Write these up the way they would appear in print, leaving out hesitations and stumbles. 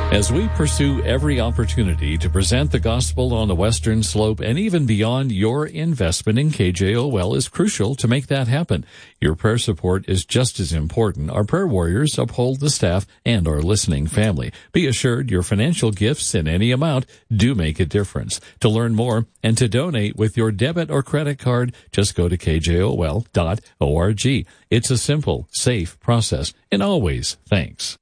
As we pursue every opportunity to present the gospel on the Western Slope and even beyond, your investment in KJOL is crucial to make that happen. Your prayer support is just as important. Our prayer warriors uphold the staff and our listening family. Be assured your financial gifts in any amount do make a difference. To learn more and to donate with your debit or credit card, just go to kjol.org. It's a simple, safe process. And always, thanks.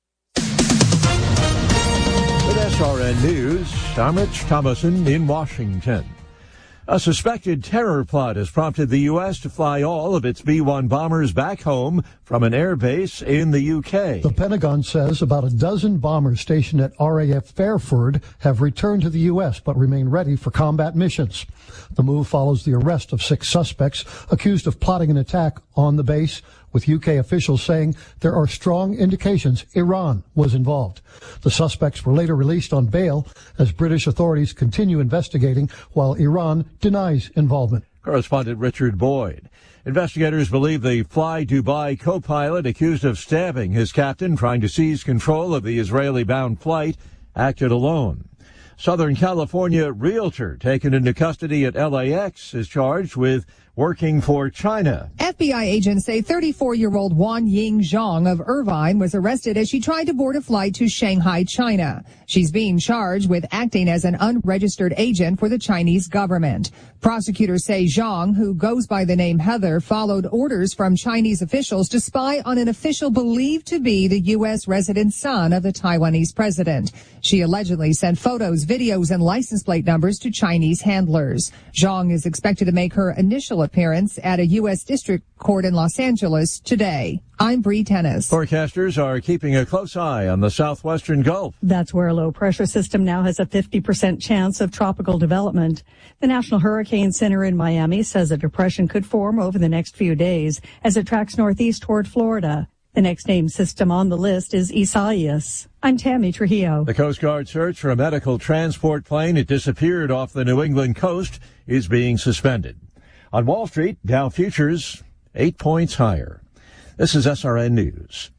With SRN News, I'm Rich Thomason in Washington. A suspected terror plot has prompted the U.S. to fly all of its B-1 bombers back home from an air base in the U.K. The Pentagon says about a dozen bombers stationed at RAF Fairford have returned to the U.S. but remain ready for combat missions. The move follows the arrest of 6 suspects accused of plotting an attack on the base, with UK officials saying there are strong indications Iran was involved. The suspects were later released on bail as British authorities continue investigating while Iran denies involvement. Correspondent Richard Boyd. Investigators believe the Fly Dubai co-pilot accused of stabbing his captain trying to seize control of the Israeli-bound flight acted alone. Southern California realtor taken into custody at LAX is charged with working for China. FBI agents say 34-year-old Wan Ying Zhang of Irvine was arrested as she tried to board a flight to Shanghai, China. She's being charged with acting as an unregistered agent for the Chinese government. Prosecutors say Zhang, who goes by the name Heather, followed orders from Chinese officials to spy on an official believed to be the U.S. resident son of the Taiwanese president. She allegedly sent photos, videos, and license plate numbers to Chinese handlers. Zhang is expected to make her initial appearance at a U.S. District Court in Los Angeles today. I'm Bree Tennis. Forecasters are keeping a close eye on the southwestern Gulf. That's where a low-pressure system now has a 50% chance of tropical development. The National Hurricane Center in Miami says a depression could form over the next few days as it tracks northeast toward Florida. The next named system on the list is Isaias. I'm Tammy Trujillo. The Coast Guard search for a medical transport plane that disappeared off the New England coast is being suspended. On Wall Street, Dow futures 8 points higher. This is SRN News.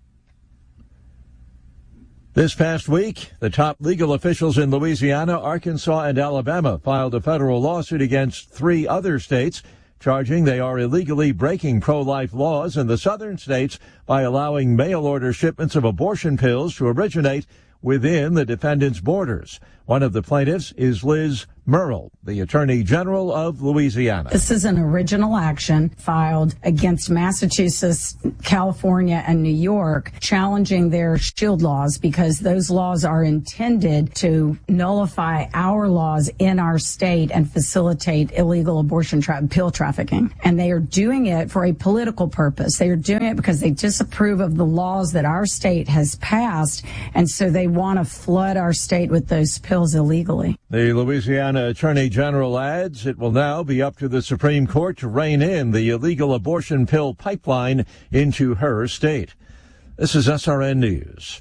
This past week, the top legal officials in Louisiana, Arkansas, and Alabama filed a federal lawsuit against 3 other states, charging they are illegally breaking pro-life laws in the southern states by allowing mail-order shipments of abortion pills to originate within the defendants' borders. One of the plaintiffs is Liz Murrill, the Attorney General of Louisiana. This is an original action filed against Massachusetts, California, and New York, challenging their shield laws because those laws are intended to nullify our laws in our state and facilitate illegal abortion pill trafficking. And they are doing it for a political purpose. They are doing it because they disapprove of the laws that our state has passed, and so they want to flood our state with those pills illegally. The Louisiana Attorney General adds it will now be up to the Supreme Court to rein in the illegal abortion pill pipeline into her state. This is SRN News.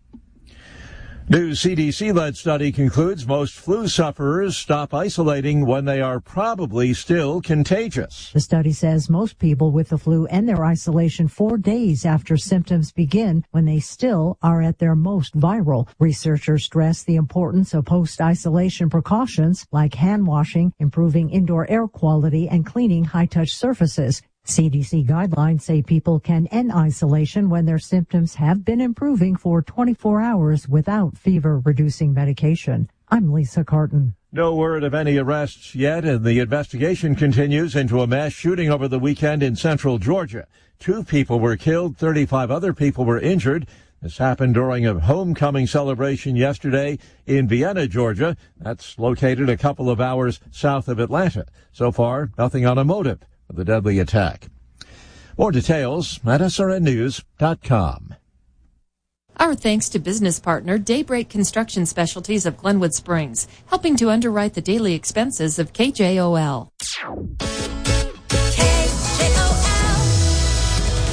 New CDC-led study concludes most flu sufferers stop isolating when they are probably still contagious. The study says most people with the flu end their isolation 4 days after symptoms begin when they still are at their most viral. Researchers stress the importance of post-isolation precautions like hand washing, improving indoor air quality, and cleaning high-touch surfaces. CDC guidelines say people can end isolation when their symptoms have been improving for 24 hours without fever-reducing medication. I'm Lisa Carton. No word of any arrests yet, and the investigation continues into a mass shooting over the weekend in central Georgia. 2 people were killed, 35 other people were injured. This happened during a homecoming celebration yesterday in Vienna, Georgia. That's located a couple of hours south of Atlanta. So far, nothing on a motive of the deadly attack. More details at srnnews.com. Our thanks to business partner Daybreak Construction Specialties of Glenwood Springs, helping to underwrite the daily expenses of KJOL.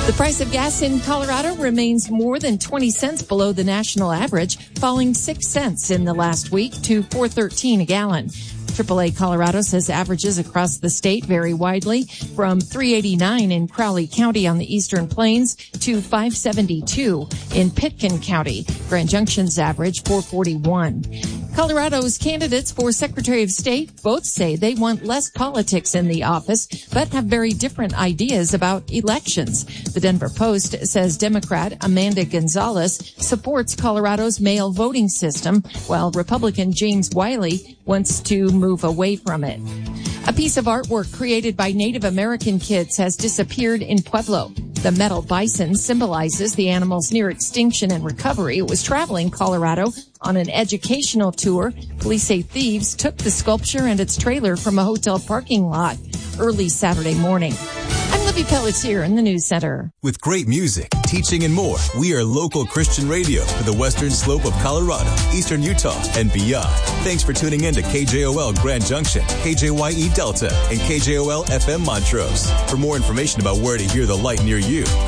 The price of gas in Colorado remains more than 20 cents below the national average, falling 6 cents in the last week to $4.13 a gallon. AAA Colorado says averages across the state vary widely, from $3.89 in Crowley County on the Eastern Plains to $5.72 in Pitkin County. Grand Junction's average $4.41. Colorado's candidates for Secretary of State both say they want less politics in the office, but have very different ideas about elections. The Denver Post says Democrat Amanda Gonzalez supports Colorado's mail voting system, while Republican James Wiley wants to move away from it. A piece of artwork created by Native American kids has disappeared in Pueblo. The metal bison symbolizes the animal's near extinction and recovery. It was traveling Colorado on an educational tour. Police say thieves took the sculpture and its trailer from a hotel parking lot early Saturday morning. I'm Libby Pelletier in the News Center. With great music, teaching, and more, we are local Christian radio for the western slope of Colorado, eastern Utah, and beyond. Thanks for tuning in to KJOL Grand Junction, KJYE Delta, and KJOL FM Montrose. For more information about where to hear the light near you,